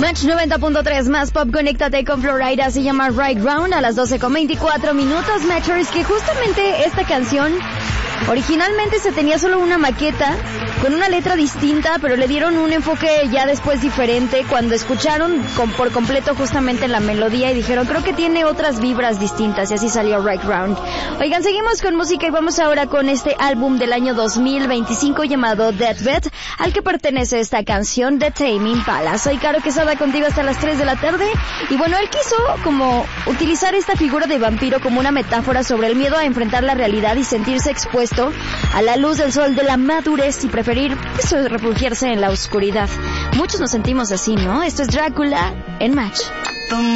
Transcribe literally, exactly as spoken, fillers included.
Match noventa punto tres más pop, conéctate con Florida, se llama Right Round a las doce con veinticuatro minutos. Matchers, que justamente esta canción originalmente se tenía solo una maqueta con una letra distinta, pero le dieron un enfoque ya después diferente cuando escucharon con, por completo justamente la melodía y dijeron, creo que tiene otras vibras distintas, y así salió Right Round. Oigan, seguimos con música y vamos ahora con este álbum del año dos mil veinticinco llamado Deathbed, al que pertenece esta canción de Tame Impala. Soy Caro Quesada contigo hasta las tres de la tarde, y bueno, él quiso como utilizar esta figura de vampiro como una metáfora sobre el miedo a enfrentar la realidad y sentirse expuesto a la luz del sol de la madurez y preferir eso, refugiarse en la oscuridad. Muchos nos sentimos así, ¿no? Esto es Drácula en Match.